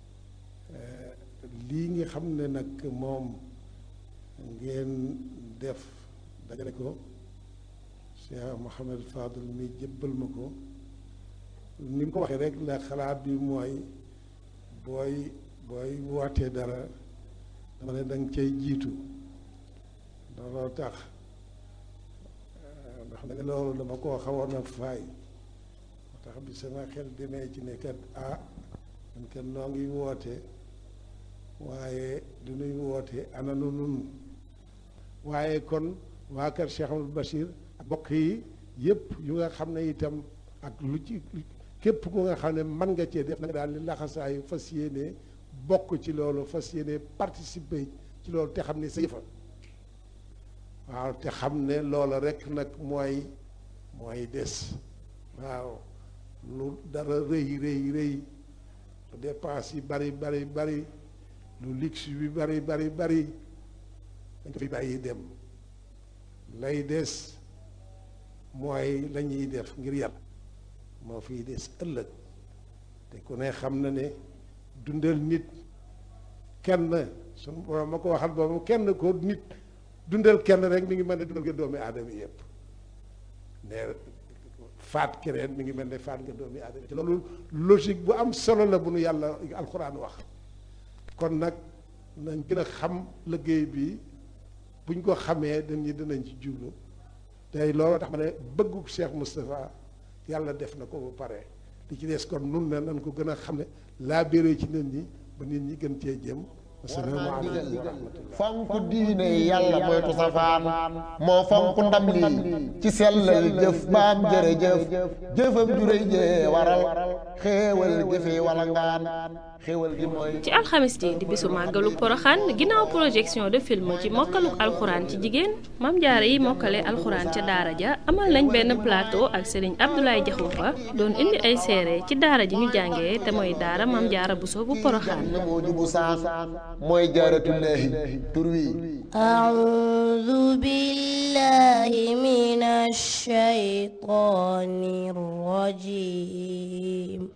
lii nga xam ne nag moom ngeen def dajale ko Cheikh Mouhamed Fadel mi jébbal ma ko ni mu ko waxee rek la xalaat bi mooy booy wootee dara dama ne danga cay jiitu looloo tax ndax nag loolu dama koo xawoon a faay moo tax bi sama xel demee ci ne kat man kat noo ngi woote waaye du nuy woote ana nu nun waaye kon waa kër Cheikh Amadou Bachir ak bokk yi yëpp yu nga xam ne itam ak lu ci képp ku nga xam ne mën nga cee def na nga daal li laxasaayu fas yéene bokk ci loolu fas yéene participer ci loolu te xam ne sa yëfa waaw te xam ne loola rek nag mooy des waaw lu dara rëy lu dépense yi bari lu luxe bi bari dañ ko fi bàyyi dem lay des mooy la ñuy def ngir yàlla moo fiy des ëllëg te ku ne xam na ne dundal nit kenn suñu borom ma ko waxal boobu kenn ko nit dundal kenn rek mi ngi mel ne dundal nga doomi aadama yëpp ne faat keneen mi ngi mel ne faat nga doomi aadama te loolu logique bu am solo la bu nu yàlla alxuraan wax kon nag nañ gën a xam liggéey bi buñ ko xamee dinañ ci jublu tey loolu tax ma ne bëggu Cheikh Moustapha yàlla def na ko ba pare li ci des kon nun ne nañ ko gën a xam ne laa béré ci nit ñi ba nit ñi gën cee jëm asalaamaaleykum wa rahmatullah fonk diine yàlla moytu safaan moo fonk ndam lii ci sellal jëf baam jërëjëf jëfam juréy jee waral xéewal gi fi wala ngaan xéewal gi mooy ci alxamis ji di bisu màggalu Porokhane ginnaaw projection de film ci mokkaluk alxuraan ci jigéen Mame Diarra yi mokkale alxuraan ca daara ja amal nañ benn plateau ak Serigne Abdoulaye Diakhoumpa doon indi ay seere ci daara ji ñu jàngee te mooy daara Mame Diarra Bousso bu Porokhane mooy jaaratullaahi tur wi a'uudu billaahi minash shaytaanir rajiim